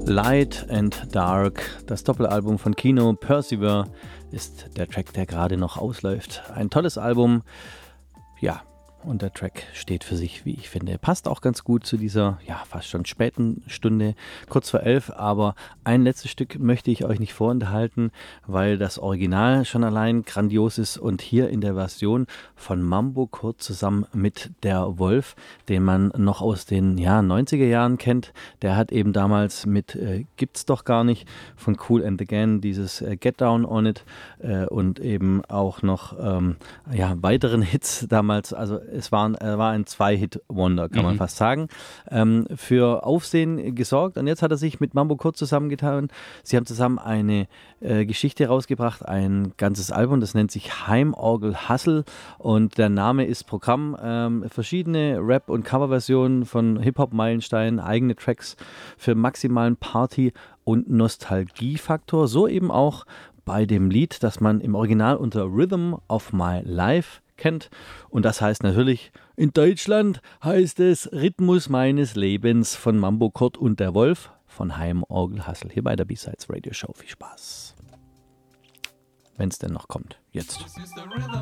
Light and Dark, das Doppelalbum von Kino. Percival ist der Track, der gerade noch ausläuft. Ein tolles Album, ja. Und der Track steht für sich, wie ich finde. Passt auch ganz gut zu dieser, ja, fast schon späten Stunde, kurz vor 11. Aber ein letztes Stück möchte ich euch nicht vorenthalten, weil das Original schon allein grandios ist. Und hier in der Version von Mambo Kurt zusammen mit der Wolf, den man noch aus den 90er Jahren kennt. Der hat eben damals mit Gibt's doch gar nicht von Kool and the Gang dieses Get Down on It und eben auch noch weiteren Hits damals. Also es war ein Zwei-Hit-Wonder, kann man fast sagen. Für Aufsehen gesorgt. Und jetzt hat er sich mit Mambo Kurt zusammengetan. Sie haben zusammen eine Geschichte rausgebracht, ein ganzes Album, das nennt sich Heimorgel Hustle. Und der Name ist Programm. Verschiedene Rap- und Coverversionen von Hip-Hop-Meilensteinen, eigene Tracks für maximalen Party- und Nostalgiefaktor. So eben auch bei dem Lied, das man im Original unter Rhythm of My Life kennt. Und das heißt natürlich, in Deutschland heißt es Rhythmus meines Lebens von Mambo Kurt und der Wolf von Heimorgel Hustle. Hier bei der B-Sides Radio Show. Viel Spaß. Wenn es denn noch kommt. Jetzt.